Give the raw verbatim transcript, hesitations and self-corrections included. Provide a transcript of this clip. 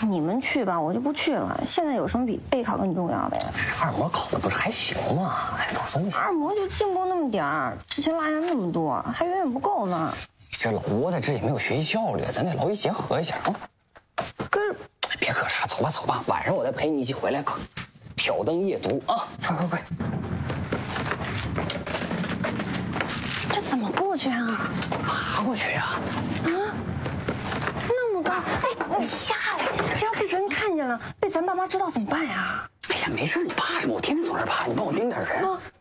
你们去吧，我就不去了。现在有什么比备考更重要的呀？ 二模考的不是还行吗？还放松一下。 二模就进步那么点儿，之前落下那么多，还远远不够呢。 这老窝在这也没有学习效率，咱得劳逸结合一下啊。 可是， 别可啥，走吧走吧，晚上我再陪你一起回来可挑灯夜读啊！快快快！ 这怎么过去啊？ 爬过去呀！ 啊，那么高！哎，你下来，这要被人看见了，被咱爸妈知道怎么办呀？ 哎呀，没事，你怕什么？我天天从这儿爬，你帮我盯点人。啊，